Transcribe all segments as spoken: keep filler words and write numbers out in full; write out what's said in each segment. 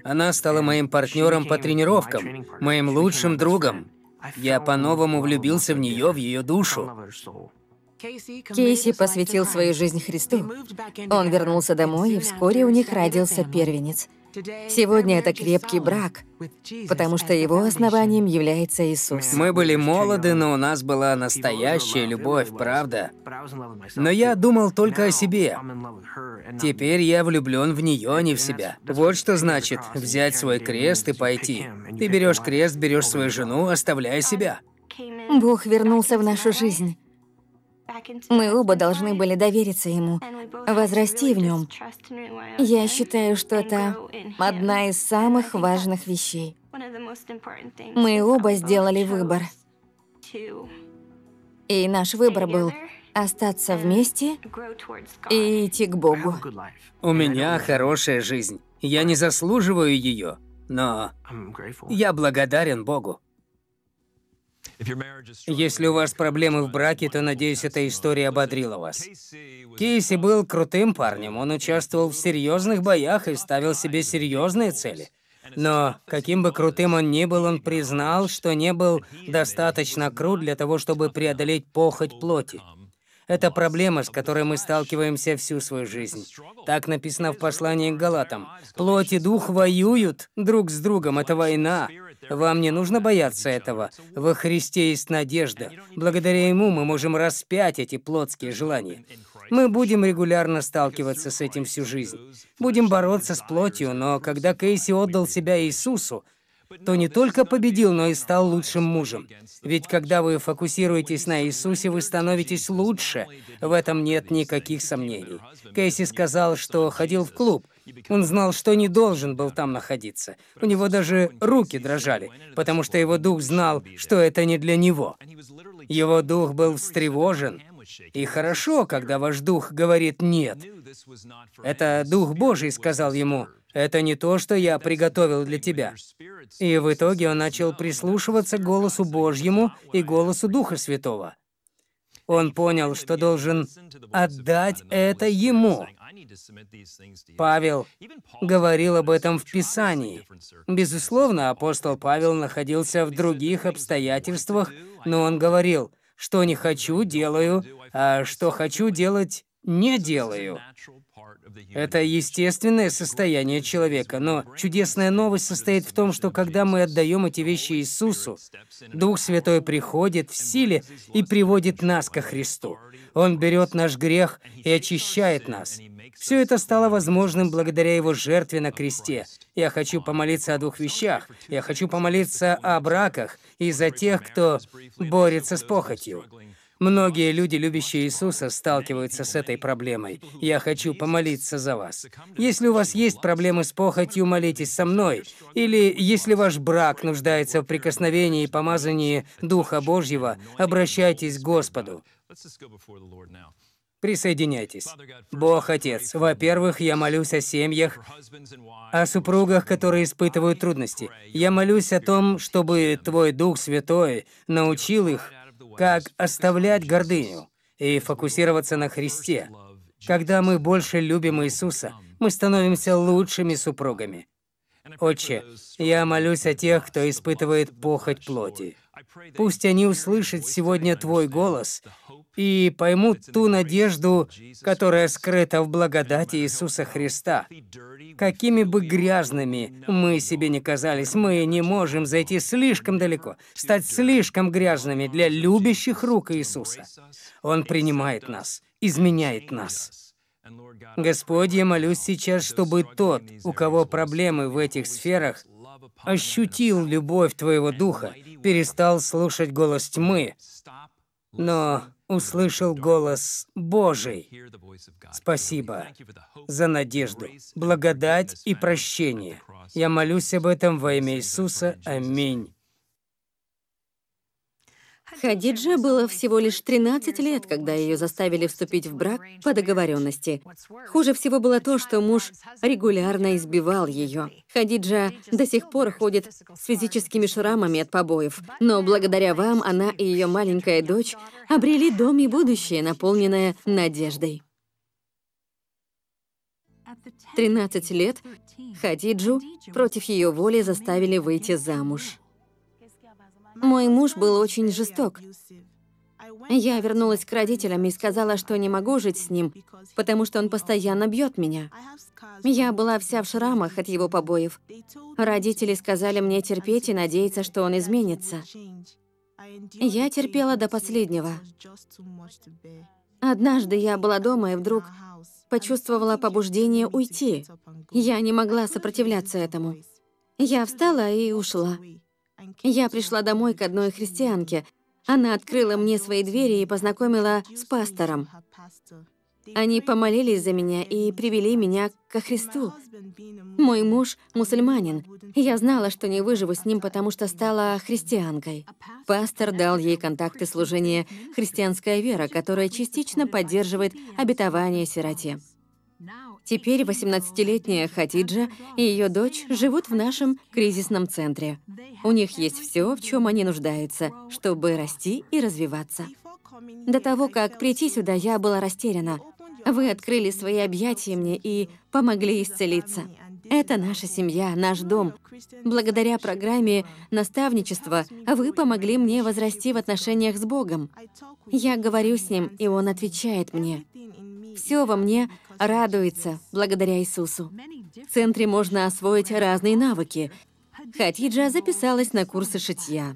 Она стала моим партнером по тренировкам, моим лучшим другом. Я по-новому влюбился в нее, в ее душу. Кейси посвятил свою жизнь Христу. Он вернулся домой, и вскоре у них родился первенец. Сегодня это крепкий брак, потому что его основанием является Иисус. Мы были молоды, но у нас была настоящая любовь, правда? Но я думал только о себе. Теперь я влюблен в нее, а не в себя. Вот что значит взять свой крест и пойти. Ты берешь крест, берешь свою жену, оставляя себя. Бог вернулся в нашу жизнь. Мы оба должны были довериться Ему, возрасти в Нем. Я считаю, что это одна из самых важных вещей. Мы оба сделали выбор. И наш выбор был остаться вместе и идти к Богу. У меня хорошая жизнь. Я не заслуживаю ее, но я благодарен Богу. Если у вас проблемы в браке, то, надеюсь, эта история ободрила вас. Кейси был крутым парнем, он участвовал в серьезных боях и ставил себе серьезные цели. Но, каким бы крутым он ни был, он признал, что не был достаточно крут для того, чтобы преодолеть похоть плоти. Это проблема, с которой мы сталкиваемся всю свою жизнь. Так написано в послании к Галатам. Плоть и дух воюют друг с другом, это война. Вам не нужно бояться этого. Во Христе есть надежда. Благодаря Ему мы можем распять эти плотские желания. Мы будем регулярно сталкиваться с этим всю жизнь. Будем бороться с плотью, но когда Кейси отдал себя Иисусу, то не только победил, но и стал лучшим мужем. Ведь когда вы фокусируетесь на Иисусе, вы становитесь лучше. В этом нет никаких сомнений. Кейси сказал, что ходил в клуб. Он знал, что не должен был там находиться. У него даже руки дрожали, потому что его дух знал, что это не для него. Его дух был встревожен. И хорошо, когда ваш дух говорит «нет». Это Дух Божий сказал ему: «Это не то, что я приготовил для тебя». И в итоге он начал прислушиваться к голосу Божьему и голосу Духа Святого. Он понял, что должен отдать это ему. Павел говорил об этом в Писании. Безусловно, апостол Павел находился в других обстоятельствах, но он говорил: «Что не хочу, делаю, а что хочу делать, не делаю». Это естественное состояние человека, но чудесная новость состоит в том, что когда мы отдаем эти вещи Иисусу, Дух Святой приходит в силе и приводит нас ко Христу. Он берет наш грех и очищает нас. Все это стало возможным благодаря Его жертве на кресте. Я хочу помолиться о двух вещах. Я хочу помолиться о браках и за тех, кто борется с похотью. Многие люди, любящие Иисуса, сталкиваются с этой проблемой. Я хочу помолиться за вас. Если у вас есть проблемы с похотью, молитесь со мной. Или если ваш брак нуждается в прикосновении и помазании Духа Божьего, обращайтесь к Господу. Присоединяйтесь. Бог Отец, во-первых, я молюсь о семьях, о супругах, которые испытывают трудности. Я молюсь о том, чтобы Твой Дух Святой научил их, как оставлять гордыню и фокусироваться на Христе. Когда мы больше любим Иисуса, мы становимся лучшими супругами. Отче, я молюсь о тех, кто испытывает похоть плоти. Пусть они услышат сегодня Твой голос и поймут ту надежду, которая скрыта в благодати Иисуса Христа. Какими бы грязными мы себе ни казались, мы не можем зайти слишком далеко, стать слишком грязными для любящих рук Иисуса. Он принимает нас, изменяет нас. Господь, я молюсь сейчас, чтобы тот, у кого проблемы в этих сферах, ощутил любовь Твоего Духа, перестал слушать голос тьмы, но услышал голос Божий. Спасибо за надежду, благодать и прощение. Я молюсь об этом во имя Иисуса. Аминь. Хадиджа было всего лишь тринадцать лет, когда ее заставили вступить в брак по договоренности. Хуже всего было то, что муж регулярно избивал ее. Хадиджа до сих пор ходит с физическими шрамами от побоев, но благодаря вам она и ее маленькая дочь обрели дом и будущее, наполненное надеждой. тринадцать лет Хадиджу против ее воли заставили выйти замуж. Мой муж был очень жесток. Я вернулась к родителям и сказала, что не могу жить с ним, потому что он постоянно бьет меня. Я была вся в шрамах от его побоев. Родители сказали мне терпеть и надеяться, что он изменится. Я терпела до последнего. Однажды я была дома и вдруг почувствовала побуждение уйти. Я не могла сопротивляться этому. Я встала и ушла. Я пришла домой к одной христианке. Она открыла мне свои двери и познакомила с пастором. Они помолились за меня и привели меня ко Христу. Мой муж — мусульманин. Я знала, что не выживу с ним, потому что стала христианкой. Пастор дал ей контакты служения «Христианская вера», которая частично поддерживает обетование сироте. Теперь восемнадцатилетняя Хадиджа и ее дочь живут в нашем кризисном центре. У них есть все, в чем они нуждаются, чтобы расти и развиваться. До того, как прийти сюда, я была растеряна. Вы открыли свои объятия мне и помогли исцелиться. Это наша семья, наш дом. Благодаря программе наставничества вы помогли мне возрасти в отношениях с Богом. Я говорю с Ним, и Он отвечает мне. Все во мне радуется благодаря Иисусу. В центре можно освоить разные навыки. Хадиджа записалась на курсы шитья.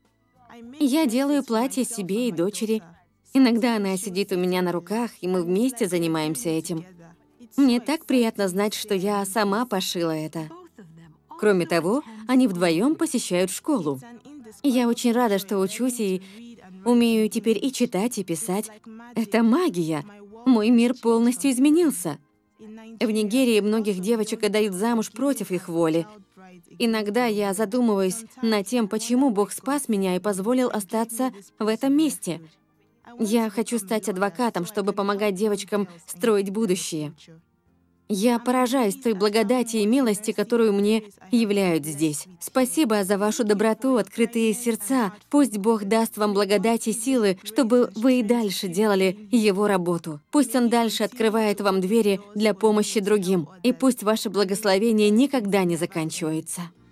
Я делаю платья себе и дочери. Иногда она сидит у меня на руках, и мы вместе занимаемся этим. Мне так приятно знать, что я сама пошила это. Кроме того, они вдвоем посещают школу. Я очень рада, что учусь и умею теперь и читать, и писать. Это магия. Мой мир полностью изменился. В Нигерии многих девочек отдают замуж против их воли. Иногда я задумываюсь над тем, почему Бог спас меня и позволил остаться в этом месте. Я хочу стать адвокатом, чтобы помогать девочкам строить будущее. Я поражаюсь той благодати и милости, которую мне являют здесь. Спасибо за вашу доброту, открытые сердца. Пусть Бог даст вам благодать и силы, чтобы вы и дальше делали Его работу. Пусть Он дальше открывает вам двери для помощи другим. И пусть ваше благословение никогда не заканчивается.